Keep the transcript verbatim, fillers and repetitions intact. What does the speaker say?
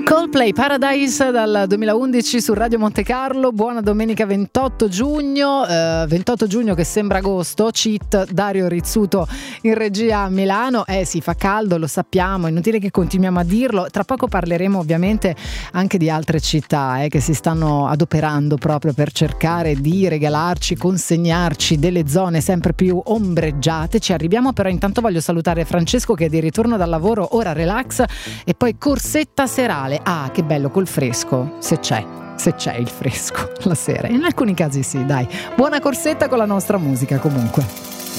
Coldplay Paradise dal duemilaundici su Radio Monte Carlo. Buona domenica ventotto giugno, eh, ventotto giugno che sembra agosto. Cheat Dario Rizzuto in regia a Milano. Eh sì, fa caldo, lo sappiamo, è inutile che continuiamo a dirlo. Tra poco parleremo ovviamente anche di altre città eh, che si stanno adoperando proprio per cercare di regalarci, consegnarci delle zone sempre più ombreggiate. Ci arriviamo, però intanto voglio salutare Francesco che è di ritorno dal lavoro, ora relax e poi corsetta serale. Ah, che bello col fresco, se c'è, se c'è il fresco la sera. In alcuni casi sì, dai. Buona corsetta con la nostra musica comunque.